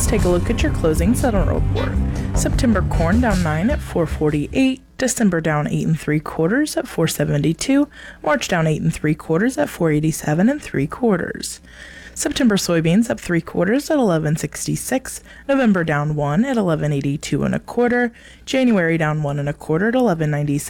Let's take a look at your closing settlement report. September corn down 9 at 4.48. December down 8 3/4 at 4.72. March down 8 3/4 at 4.87 3/4. September soybeans up 3/4 at 11.66. November down 1 at 11.82 1/4. January down 1 1/4 at 11.97.